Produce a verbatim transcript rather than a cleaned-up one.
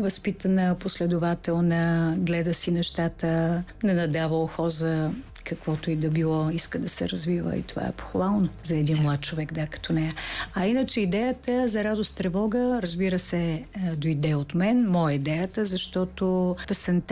възпитана, последователна, гледа си нещата, не надава ухо за каквото и да било, иска да се развива и това е похвално за един млад човек, да, като нея. А иначе идеята за радост, тревога, разбира се, дойде от мен, моя идеята, защото песента